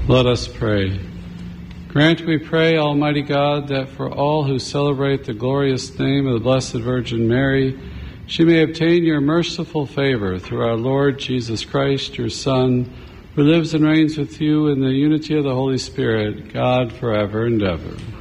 Let us pray. Grant, we pray, Almighty God, that for all who celebrate the glorious name of the Blessed Virgin Mary, she may obtain your merciful favor through our Lord Jesus Christ, your Son, who lives and reigns with you in the unity of the Holy Spirit, God, forever and ever.